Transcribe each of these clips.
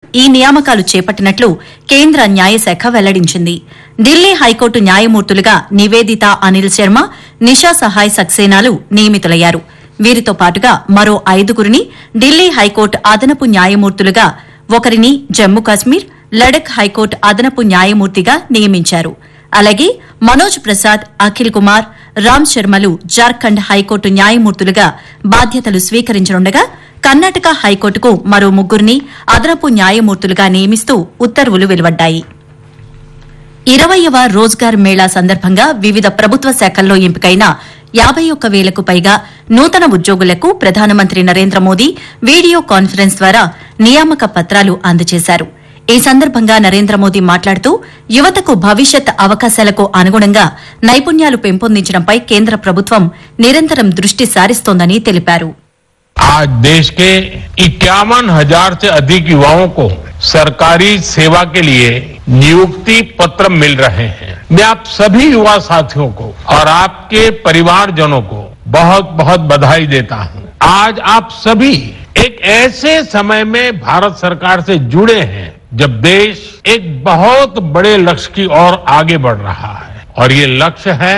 ఈ నియామకాలు చేపట్టినట్లు కేంద్ర న్యాయశాఖ వెల్లడించింది. ఢిల్లీ హైకోర్టు న్యాయమూర్తులుగా నివేదిత అనిల్ శర్మ, నిషా సహాయ్ సక్సేనాలు నియమితులయ్యారు. వీరితో పాటుగా మరో 5గురిని ఢిల్లీ హైకోర్టు అదనపు న్యాయమూర్తులుగా, ఒకరిని జమ్మూ కశ్మీర్, లడఖ్ హైకోర్టు అదనపు న్యాయమూర్తిగా నియమించారు. అలాగే మనోజ్ ప్రసాద్, అఖిల్ కుమార్, రామ్ శర్మలు జార్ఖండ్ హైకోర్టు న్యాయమూర్తులుగా బాధ్యతలు స్వీకరించనుండగా, కర్ణాటక హైకోర్టుకు మరో 3గురిని అదనపు న్యాయమూర్తులుగా నియమిస్తూ ఉత్తర్వులు వెలువడ్డాయి. 20వ రోజ్గార్ మేళా సందర్భంగా వివిధ ప్రభుత్వ శాఖల్లో ఎంపికైన 51,000కు పైగా నూతన ఉద్యోగులకు ప్రధానమంత్రి నరేంద్ర మోదీ వీడియో కాన్ఫరెన్స్ ద్వారా నియామక పత్రాలు అందజేశారు. ఈ సందర్భంగా నరేంద్ర మోదీ మాట్లాడుతూ యువతకు భవిష్యత్ అవకాశాలకు అనుగుణంగా నైపుణ్యాలు పెంపొందించడంపై కేంద్ర ప్రభుత్వం నిరంతరం దృష్టి సారిస్తోందని తెలిపారు. आज देश के 51,000 से अधिक युवाओं को सरकारी सेवा के लिए नियुक्ति पत्र मिल रहे हैं. मैं आप सभी युवा साथियों को और आपके परिवारजनों को बहुत बहुत बधाई देता हूं. आज आप सभी एक ऐसे समय में भारत सरकार से जुड़े हैं जब देश एक बहुत बड़े लक्ष्य की ओर आगे बढ़ रहा है और ये लक्ष्य है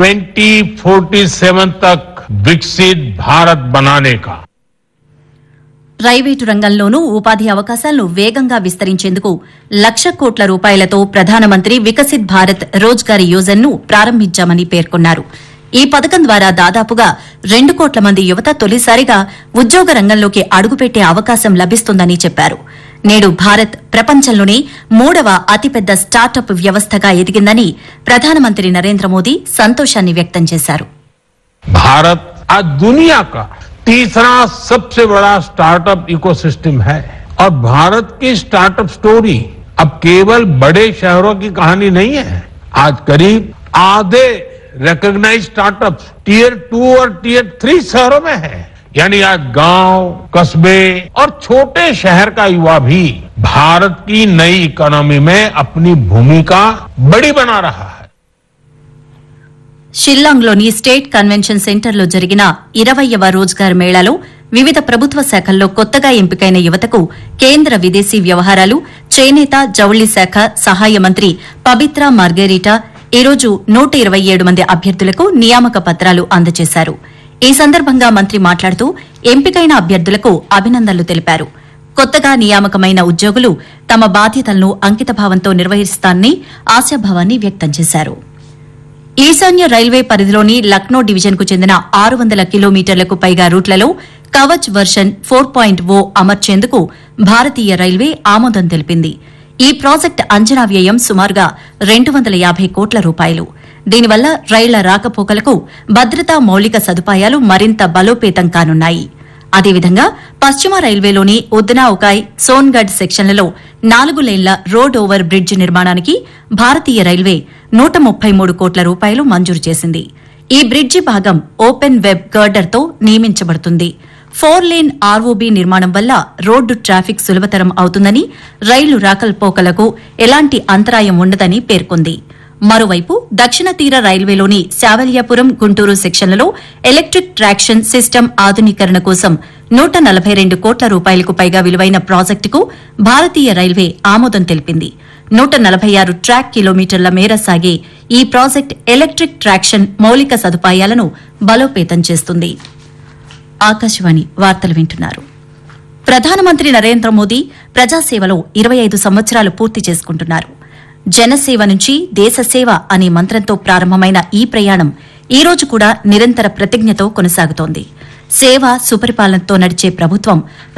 2047 तक विकसित भारत बनाने का. ప్రైవేటు రంగంలోనూ ఉపాధి అవకాశాలను వేగంగా విస్తరించేందుకు 1,00,000 కోట్ల రూపాయలతో ప్రధానమంత్రి వికసిత్ భారత్ రోజ్గార్ యోజనను ప్రారంభించామని పేర్కొన్నారు. ఈ పథకం ద్వారా దాదాపుగా 2 కోట్ల మంది యువత తొలిసారిగా ఉద్యోగ రంగంలోకి అడుగుపెట్టే అవకాశం లభిస్తుందని చెప్పారు. నేడు భారత్ ప్రపంచంలోనే 3వ అతిపెద్ద స్టార్టప్ వ్యవస్థగా ఎదిగిందని ప్రధానమంత్రి నరేంద్ర మోదీ సంతోషాన్ని వ్యక్తం చేశారు. भारत आज दुनिया का तीसरा सबसे बड़ा स्टार्टअप इकोसिस्टम है और भारत की स्टार्टअप स्टोरी अब केवल बड़े शहरों की कहानी नहीं है. आज करीब आधे रिकॉग्नाइज्ड स्टार्टअप टियर 2 और टियर 3 शहरों में है. यानी आज गांव, कस्बे और छोटे शहर का युवा भी भारत की नई इकोनॉमी में अपनी भूमिका बड़ी बना रहा है. షిల్లాంగ్లోని స్టేట్ కన్వెన్షన్ సెంటర్లో జరిగిన 20వ రోజ్గార్ మేళాలో వివిధ ప్రభుత్వ శాఖల్లో కొత్తగా ఎంపికైన యువతకు కేంద్ర విదేశీ వ్యవహారాలు, చేనేత, జౌళి శాఖ సహాయ మంత్రి పబిత్రా మార్గెరిటా ఈరోజు 127 మంది అభ్యర్థులకు నియామక పత్రాలు అందజేశారు. ఈ సందర్భంగా మంత్రి మాట్లాడుతూ ఎంపికైన అభ్యర్థులకు అభినందనలు తెలిపారు. కొత్తగా నియామకమైన ఉద్యోగులు తమ బాధ్యతలను అంకితభావంతో నిర్వహిస్తారని ఆశాభావాన్ని వ్యక్తం చేశారు. ఈశాన్య రైల్వే పరిధిలోని లక్నో డివిజన్కు చెందిన 600 కిలోమీటర్లకు పైగా రూట్లలో కవచ్ వర్షన్ 4.0 అమర్చేందుకు భారతీయ రైల్వే ఆమోదం తెలిపింది. ఈ ప్రాజెక్టు అంచనా వ్యయం సుమారుగా 250 కోట్ల రూపాయలు. దీనివల్ల రైళ్ల రాకపోకలకు భద్రతా మౌలిక సదుపాయాలు మరింత బలోపేతం కానున్నాయి. అదేవిధంగా పశ్చిమ రైల్వేలోని ఉద్నా ఉకాయ్, సోన్గఢ్ సెక్షన్లలో 4 లేన్ల రోడ్ ఓవర్ బ్రిడ్జ్ నిర్మాణానికి భారతీయ రైల్వే 133 కోట్ల రూపాయలు మంజూరు చేసింది. ఈ బ్రిడ్జి భాగం ఓపెన్ వెబ్ గర్డర్తో నియమించబడుతుంది. 4 లేన్ ఆర్ఓబీ నిర్మాణం వల్ల రోడ్డు ట్రాఫిక్ సులభతరం అవుతుందని, రైళ్లు రాకపోకలకు ఎలాంటి అంతరాయం ఉండదని పేర్కొంది. మరోవైపు దక్షిణ తీర రైల్వేలోని Savalyapuram, Guntur సెక్షన్లలో electric traction system ఆధునీకరణ కోసం 142 కోట్ల రూపాయలకు పైగా విలువైన ప్రాజెక్టుకు భారతీయ రైల్వే ఆమోదం తెలిపింది. 146 ట్రాక్ కిలోమీటర్ల మేర సాగే ఈ ప్రాజెక్టు ఎలక్ట్రిక్ ట్రాక్షన్ మౌలిక సదుపాయాలను బలోపేతం చేస్తుంది. ఆకాశవాణి వార్తలు వింటున్నారు. ప్రధానమంత్రి నరేంద్ర మోదీ ప్రజాసేవలో 25 సంవత్సరాలు పూర్తి చేసుకుంటున్నారు. జనసేవ నుంచి దేశసేవ అనే మంత్రంతో ప్రారంభమైన ఈ ప్రయాణం ఈ రోజు కూడా నిరంతర ప్రతిజ్ఞతో కొనసాగుతోంది. సేవ, సుపరిపాలనతో నడిచే ప్రభుత్వం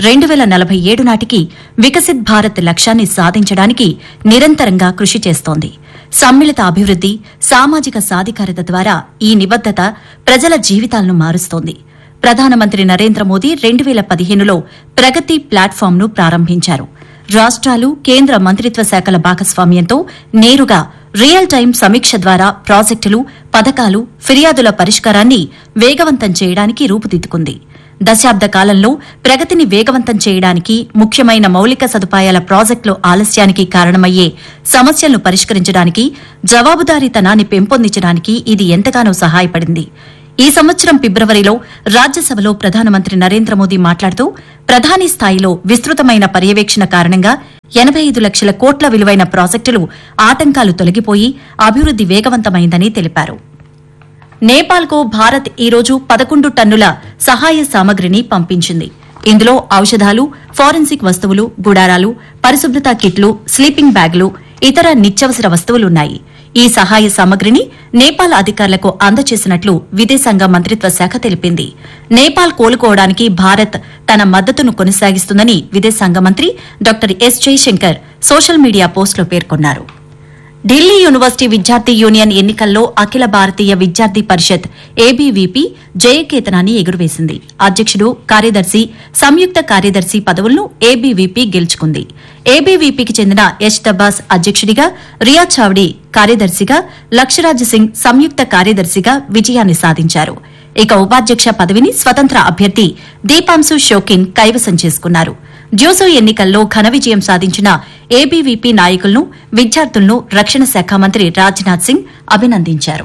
2047 నాటికి వికసిత్ భారత్ లక్ష్యాన్ని సాధించడానికి నిరంతరంగా కృషి చేస్తోంది. సమ్మిళిత అభివృద్ది, సామాజిక సాధికారత ద్వారా ఈ నిబద్దత ప్రజల జీవితాలను మారుస్తోంది. ప్రధానమంత్రి నరేంద్ర మోదీ 2015లో ప్రగతి ప్లాట్ఫామ్ను ప్రారంభించారు. రాష్ట్రాలు, కేంద్ర మంత్రిత్వ శాఖల భాగస్వామ్యంతో నేరుగా రియల్ టైం సమీక్ష ద్వారా ప్రాజెక్టులు, పథకాలు, ఫిర్యాదుల పరిష్కారాన్ని వేగవంతం చేయడానికి రూపుదిద్దుకుంది. దశాబ్ద కాలంలో ప్రగతిని వేగవంతం చేయడానికి, ముఖ్యమైన మౌలిక సదుపాయాల ప్రాజెక్టుల ఆలస్యానికి కారణమయ్యే సమస్యలను పరిష్కరించడానికి, జవాబుదారీతనాన్ని పెంపొందించడానికి ఇది ఎంతగానో సహాయపడింది. ఈ సంవత్సరం ఫిబ్రవరిలో రాజ్యసభలో ప్రధానమంత్రి నరేంద్ర మోదీ మాట్లాడుతూ ప్రధాని స్థాయిలో విస్తృతమైన పర్యవేక్షణ కారణంగా 85 లక్షల కోట్ల విలువైన ప్రాజెక్టులు ఆటంకాలు తొలగిపోయి అభివృద్ది వేగవంతమైందని తెలిపారు. నేపాల్కు భారత్ ఈరోజు 11 టన్నుల సహాయ సామగ్రిని పంపించింది. ఇందులో ఔషధాలు, ఫోరెన్సిక్ వస్తువులు, గుడారాలు, పరిశుభ్రత కిట్లు, స్లీపింగ్ బ్యాగులు, ఇతర నిత్యావసర వస్తువులున్నాయి. ఈ సహాయ సామగ్రిని నేపాల్ అధికారులకు అందజేసినట్లు విదేశాంగ మంత్రిత్వ శాఖ తెలిపింది. నేపాల్ కోలుకోవడానికి భారత్ తన మద్దతును కొనసాగిస్తుందని విదేశాంగ మంత్రి doctor yes Jaishankar social media పోస్టులో పేర్కొన్నారు. ఢిల్లీ యూనివర్సిటీ విద్యార్థి యూనియన్ ఎన్నికల్లో అఖిల భారతీయ విద్యార్థి పరిషత్ ఏబీవీపీ జయకేతనాన్ని ఎగురవేసింది. అధ్యకుడు, కార్యదర్శి, సంయుక్త కార్యదర్శి పదవులను ఏబీవీపీ గెలుచుకుంది. ఏబీవీపీకి చెందిన యష్ దబ్బాస్ అధ్యకుడిగా, రియా చావ్డీ కార్యదర్శిగా, లక్షరాజ్ సింగ్ సంయుక్త కార్యదర్శిగా విజయాన్ని సాధించారు. ఇక ఉపాధ్యక్ష పదవిని స్వతంత్ర అభ్యర్థి దీపాంశు షోకిన్ కైవసం చేసుకున్నారు. డ్యూసో ఎన్నికల్లో ఘన విజయం సాధించిన ఏబీవీపీ నాయకులను, విద్యార్థులను రక్షణ శాఖ మంత్రి రాజ్నాథ్ సింగ్ అభినందించారు.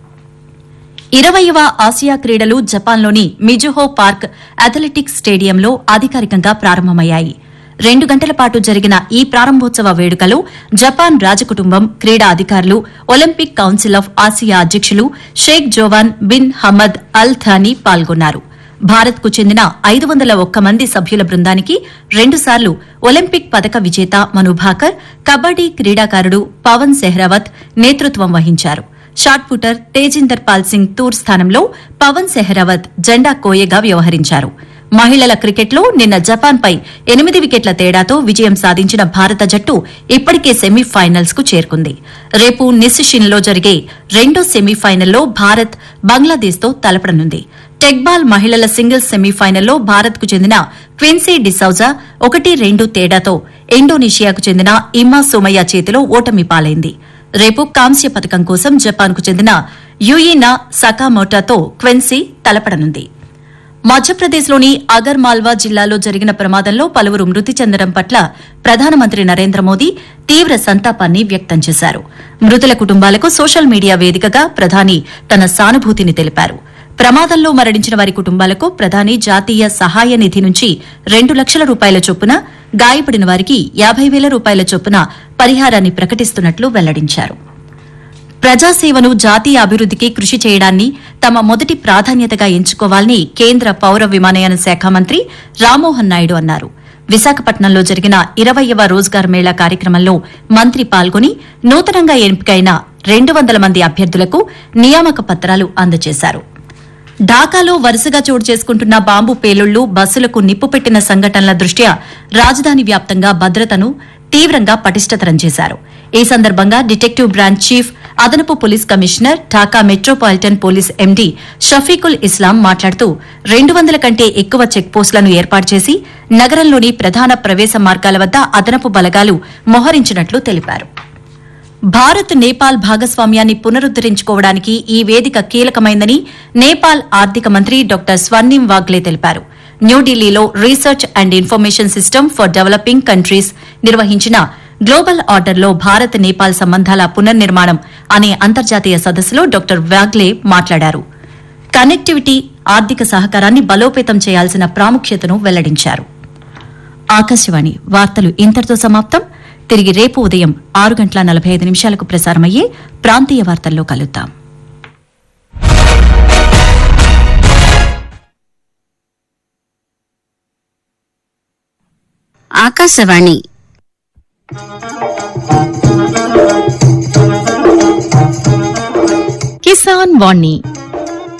20వ ఆసియా క్రీడలు జపాన్లోని మిజుహో పార్క్ అథ్లెటిక్స్ స్టేడియంలో అధికారికంగా ప్రారంభమయ్యాయి. 2 గంటల పాటు జరిగిన ఈ ప్రారంభోత్సవ వేడుకలో జపాన్ రాజకుటుంబం, క్రీడా అధికారులు, ఒలింపిక్ కౌన్సిల్ ఆఫ్ ఆసియా అధ్యకులు షేక్ జోవాన్ బిన్ హమద్ అల్ థానీ పాల్గొన్నారు. భారత్కు చెందిన 501 మంది సభ్యుల బృందానికి 2 సార్లు ఒలింపిక్ పతక విజేత మను భాకర్, కబడ్డీ క్రీడాకారుడు పవన్ సెహ్రావత్ నేతృత్వం వహించారు. షాట్ పుటర్ తేజిందర్ పాల్ సింగ్ తూర్ స్థానంలో పవన్ సెహ్రావత్ జెండా కోయగా వ్యవహరించారు. మహిళల క్రికెట్లో నిన్న జపాన్పై 8 వికెట్ల తేడాతో విజయం సాధించిన భారత జట్టు ఇప్పటికే సెమీఫైనల్స్ కు చేరుకుంది. రేపు నిస్సిషిన్లో జరిగే రెండో సెమీఫైనల్లో భారత్ బంగ్లాదేశ్తో తలపడనుంది. టెక్బాల్ మహిళల సింగిల్స్ సెమీఫైనల్లో భారత్కు చెందిన క్విన్సీ డిసౌజా 1-2 తేడాతో ఇండోనేషియాకు చెందిన ఇమ్మా సోమయ్య చేతిలో ఓటమి పాలైంది. రేపు కాంస్య పథకం కోసం జపాన్కు చెందిన యుయినా సకామోటాతో క్విన్సీ తలపడనుంది. మధ్యప్రదేశ్లోని అగర్ మాల్వా జిల్లాలో జరిగిన ప్రమాదంలో పలువురు మృతి చెందడం పట్ల ప్రధానమంత్రి నరేంద్ర మోదీ తీవ్ర సంతాపాన్ని వ్యక్తం చేశారు. మృతుల కుటుంబాలకు సోషల్ మీడియా వేదికగా ప్రధాని తన సానుభూతిని తెలిపారు. ప్రమాదంలో మరణించిన వారి కుటుంబాలకు ప్రధాని జాతీయ సహాయ నిధి నుంచి 2 లక్షల రూపాయల చొప్పున, గాయపడిన వారికి 50,000 రూపాయల చొప్పున పరిహారాన్ని ప్రకటిస్తున్నట్లు వెల్లడించారు. ప్రజాసేవను జాతీయ అభివృద్దికి కృషి చేయడాన్ని తమ మొదటి ప్రాధాన్యతగా ఎంచుకోవాలని కేంద్ర పౌర విమానయాన శాఖ మంత్రి రామ్మోహన్ నాయుడు అన్నారు. విశాఖపట్నంలో జరిగిన 20వ రోజ్గార్ మేళా కార్యక్రమంలో మంత్రి పాల్గొని నూతనంగా ఎంపికైన 200 మంది అభ్యర్థులకు నియామక పత్రాలు అందజేశారు. ఢాకాలో వరుసగా చోటు చేసుకుంటున్న బాంబు పేలుళ్లు, బస్సులకు నిప్పు పెట్టిన సంఘటనల దృష్ట్యా రాజధాని వ్యాప్తంగా భద్రతను తీవ్రంగా పటిష్టతరం చేశారు. ఈ సందర్భంగా డిటెక్టివ్ బ్రాంచ్ చీఫ్, అదనపు police commissioner, Dhaka metropolitan police MD Shafiqul ఇస్లాం మాట్లాడుతూ 200 కంటే ఎక్కువ చెక్పోస్టులను ఏర్పాటు చేసి నగరంలోని ప్రధాన ప్రవేశ మార్గాల వద్ద అదనపు బలగాలు మోహరించినట్లు తెలిపారు. భారత్ నేపాల్ భాగస్వామ్యాన్ని పునరుద్దరించుకోవడానికి ఈ వేదిక కీలకమైందని నేపాల్ ఆర్థిక మంత్రి డాక్టర్ స్వర్ణిం వాగ్లే తెలిపారు. న్యూఢిల్లీలో research and information system for developing countries నిర్వహించిన గ్లోబల్ ఆర్డర్లో భారత్ నేపాల్ సంబంధాల పునర్నిర్మాణం అనే అంతర్జాతీయ సదస్సులో డాక్టర్ వాగ్లే మాట్లాడారు. కనెక్టివిటీ, ఆర్థిక సహకారాన్ని బలోపేతం చేయాల్సిన ప్రాముఖ్యతను వెల్లడించారు. ఆకాశవాణి వార్తలు ఇంతటితో సమాప్తం. తిరిగి రేపు ఉదయం 6:45 ప్రసారమయ్యే ప్రాంతీయ వార్తల్లో కలుద్దాం. ఆకాశవాణి కిసాన్ వాణి